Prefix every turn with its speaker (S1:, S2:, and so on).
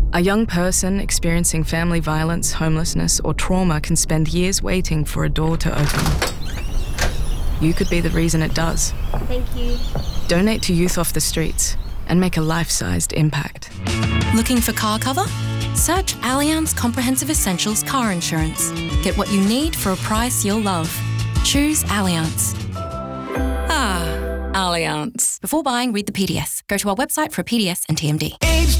S1: A young person experiencing family violence, homelessness, or trauma can spend years waiting for a door to open. You could be the reason it does.
S2: Thank you.
S1: Donate to Youth Off the Streets and make a life-sized impact.
S3: Looking for car cover? Search Allianz Comprehensive Essentials Car Insurance. Get what you need for a price you'll love. Choose Allianz. Allianz. Before buying, read the PDS. Go to our website for a PDS and TMD.